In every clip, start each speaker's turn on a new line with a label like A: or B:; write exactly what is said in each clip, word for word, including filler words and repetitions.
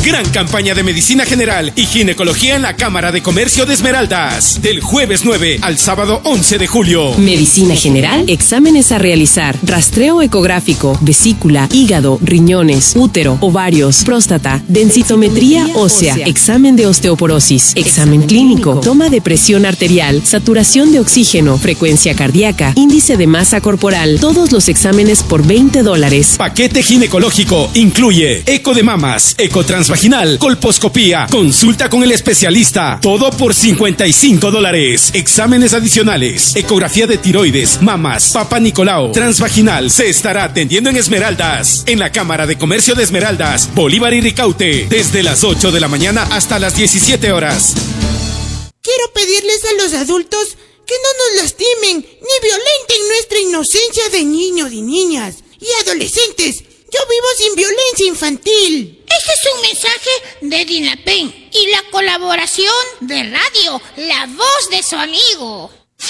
A: Gran campaña de medicina general y ginecología en la Cámara de Comercio de Esmeraldas. Del jueves nueve al sábado once de julio.
B: Medicina general, exámenes a realizar, rastreo ecográfico, vesícula, hígado, riñones, útero, ovarios, próstata, densitometría ósea, examen de osteoporosis, examen clínico, toma de presión arterial, saturación de oxígeno, frecuencia cardíaca, índice de masa corporal, todos los exámenes por veinte dólares.
A: Paquete ginecológico incluye eco de mamas, eco transvaginal, colposcopía, consulta con el especialista, todo por cincuenta y cinco dólares. Exámenes adicionales, ecografía de tiroides, mamas, Papa Nicolau, transvaginal. Se estará atendiendo en Esmeraldas, en la Cámara de Comercio de Esmeraldas, Bolívar y Ricaute, desde las ocho de la mañana hasta las diecisiete horas.
C: Quiero pedirles a los adultos que no nos lastimen ni violenten nuestra inocencia de niños y niñas y adolescentes. Yo vivo sin violencia infantil.
D: Este es un mensaje de Dinapen y la colaboración de Radio La Voz de su amigo.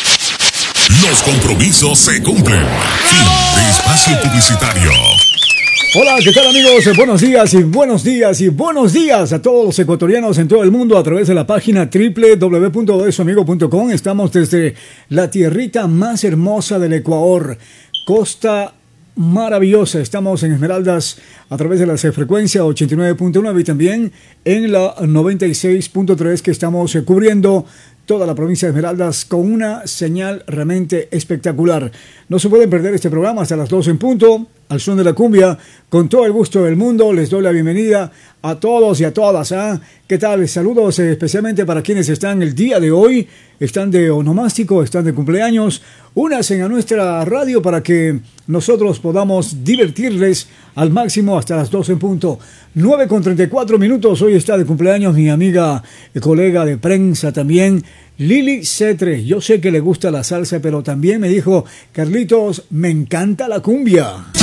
E: Los compromisos se cumplen. Fin de espacio publicitario.
F: Hola, ¿qué tal amigos? Buenos días y buenos días y buenos días a todos los ecuatorianos en todo el mundo a través de la página doble u doble u doble u punto su amigo punto com. Estamos desde la tierrita más hermosa del Ecuador, Costa Maravillosa. Estamos en Esmeraldas a través de la frecuencia ochenta y nueve punto nueve y también en la noventa y seis punto tres que estamos cubriendo toda la provincia de Esmeraldas con una señal realmente espectacular. No se pueden perder este programa hasta las doce en punto, al son de la cumbia. Con todo el gusto del mundo les doy la bienvenida a todos y a todas. ¿eh? ¿Qué tal? Saludos eh, especialmente para quienes están el día de hoy, están de onomástico, están de cumpleaños. Únanse a nuestra radio para que nosotros podamos divertirles al máximo hasta las doce en punto. nueve con treinta y cuatro minutos. Hoy está de cumpleaños mi amiga y colega de prensa también, Lili Cetre. Yo sé que le gusta la salsa, pero también me dijo, Carlitos, me encanta la cumbia.